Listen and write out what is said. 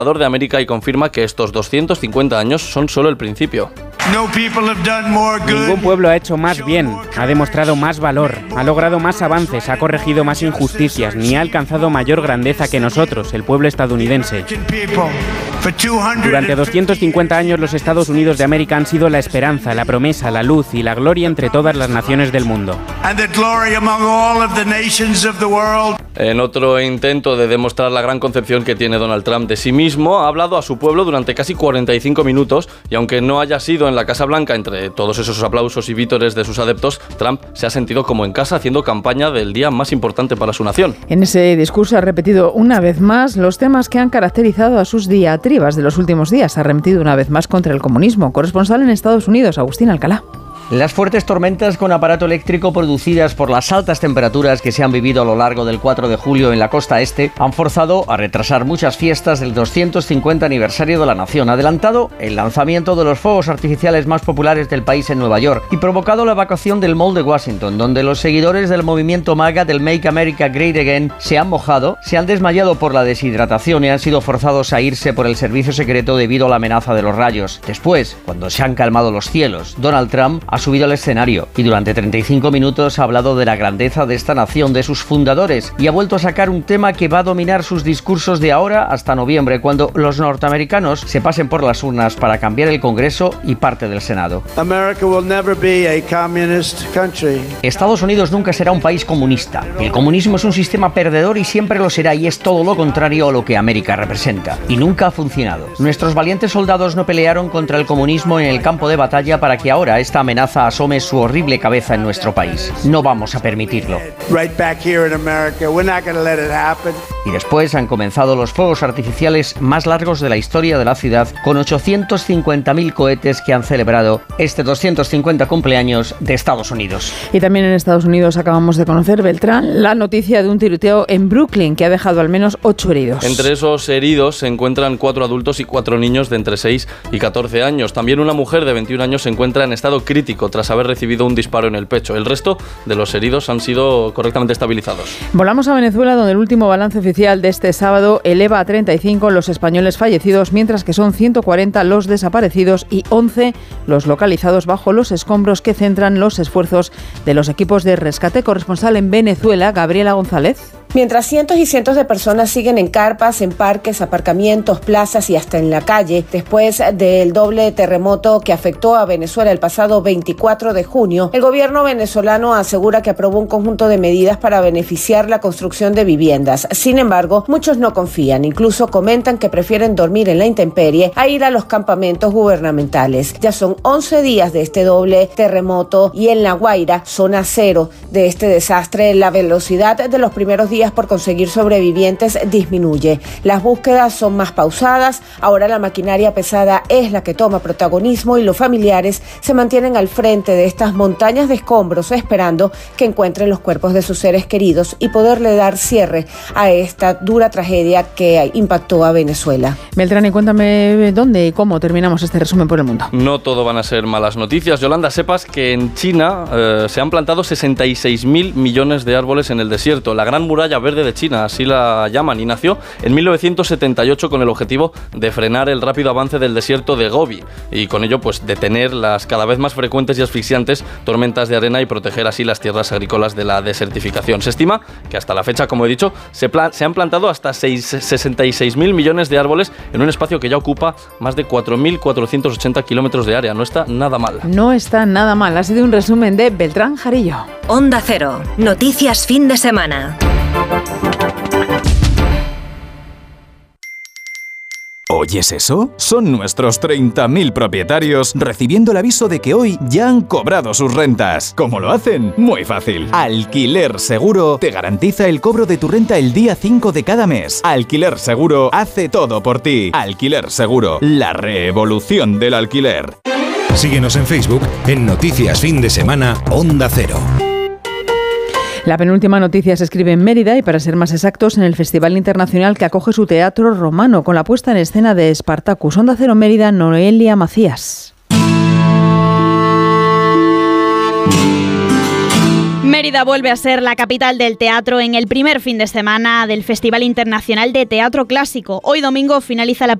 de América y confirma que estos 250 años son solo el principio. Ningún pueblo ha hecho más bien, ha demostrado más valor, ha logrado más avances, ha corregido más injusticias, ni ha alcanzado mayor grandeza que nosotros, el pueblo estadounidense. Durante 250 años los Estados Unidos de América han sido la esperanza, la promesa, la luz y la gloria entre todas las naciones del mundo. En otro intento de demostrar la gran concepción que tiene Donald Trump de sí mismo, ha hablado a su pueblo durante casi 45 minutos y aunque no haya sido en la Casa Blanca entre todos esos aplausos y vítores de sus adeptos, Trump se ha sentido como en casa haciendo campaña del día más importante para su nación. En ese discurso ha repetido una vez más los temas que han caracterizado a sus diatribas de los últimos días. Ha arremetido una vez más contra el comunismo. Corresponsal en Estados Unidos, Agustín Alcalá. Las fuertes tormentas con aparato eléctrico producidas por las altas temperaturas que se han vivido a lo largo del 4 de julio en la costa este han forzado a retrasar muchas fiestas del 250 aniversario de la nación, adelantado el lanzamiento de los fuegos artificiales más populares del país en Nueva York y provocado la evacuación del Mall de Washington, donde los seguidores del movimiento MAGA del Make America Great Again se han mojado, se han desmayado por la deshidratación y han sido forzados a irse por el servicio secreto debido a la amenaza de los rayos. Después, cuando se han calmado los cielos, Donald Trump ha subido al escenario y durante 35 minutos ha hablado de la grandeza de esta nación, de sus fundadores y ha vuelto a sacar un tema que va a dominar sus discursos de ahora hasta noviembre, cuando los norteamericanos se pasen por las urnas para cambiar el Congreso y parte del Senado. Estados Unidos nunca será un país comunista. El comunismo es un sistema perdedor y siempre lo será y es todo lo contrario a lo que América representa. Y nunca ha funcionado. Nuestros valientes soldados no pelearon contra el comunismo en el campo de batalla para que ahora esta amenaza asome su horrible cabeza en nuestro país. No vamos a permitirlo. Y después han comenzado los fuegos artificiales más largos de la historia de la ciudad, con 850.000 cohetes que han celebrado este 250 cumpleaños de Estados Unidos. Y también en Estados Unidos acabamos de conocer, Beltrán, la noticia de un tiroteo en Brooklyn que ha dejado al menos 8 heridos. Entre esos heridos se encuentran 4 adultos y 4 niños de entre 6 y 14 años. También una mujer de 21 años se encuentra en estado crítico tras haber recibido un disparo en el pecho. El resto de los heridos han sido correctamente estabilizados. Volamos a Venezuela, donde el último balance oficial de este sábado eleva a 35 los españoles fallecidos, mientras que son 140 los desaparecidos y 11 los localizados bajo los escombros que centran los esfuerzos de los equipos de rescate. Corresponsal en Venezuela, Gabriela González. Mientras cientos y cientos de personas siguen en carpas, en parques, aparcamientos, plazas y hasta en la calle, después del doble terremoto que afectó a Venezuela el pasado 24 de junio, el gobierno venezolano asegura que aprobó un conjunto de medidas para beneficiar la construcción de viviendas. Sin embargo, muchos no confían, incluso comentan que prefieren dormir en la intemperie a ir a los campamentos gubernamentales. Ya son 11 días de este doble terremoto y en La Guaira, zona cero de este desastre, la velocidad de los primeros días por conseguir sobrevivientes disminuye. Las búsquedas son más pausadas, ahora la maquinaria pesada es la que toma protagonismo y los familiares se mantienen al frente de estas montañas de escombros esperando que encuentren los cuerpos de sus seres queridos y poderle dar cierre a esta dura tragedia que impactó a Venezuela. Beltrán, y cuéntame dónde y cómo terminamos este resumen por el mundo. No todo van a ser malas noticias. Yolanda, sepas que en China se han plantado 66.000 millones de árboles en el desierto. La Gran Muralla Verde de China, así la llaman, y nació en 1978 con el objetivo de frenar el rápido avance del desierto de Gobi y con ello pues detener las cada vez más frecuentes y asfixiantes tormentas de arena y proteger así las tierras agrícolas de la desertificación. Se estima que hasta la fecha, como he dicho, se han plantado hasta 66.000 millones de árboles en un espacio que ya ocupa más de 4.480 kilómetros de área. No está nada mal. No está nada mal. Ha sido un resumen de Beltrán Jarillo. Onda Cero. Noticias fin de semana. ¿Oyes eso? Son nuestros 30.000 propietarios recibiendo el aviso de que hoy ya han cobrado sus rentas. ¿Cómo lo hacen? Muy fácil. Alquiler Seguro te garantiza el cobro de tu renta el día 5 de cada mes. Alquiler Seguro hace todo por ti. Alquiler Seguro, la revolución del alquiler. Síguenos en Facebook en Noticias Fin de Semana Onda Cero. La penúltima noticia se escribe en Mérida y, para ser más exactos, en el Festival Internacional que acoge su teatro romano con la puesta en escena de Spartacus. Onda Cero Mérida, Noelia Macías. Mérida vuelve a ser la capital del teatro en el primer fin de semana del Festival Internacional de Teatro Clásico. Hoy domingo finaliza la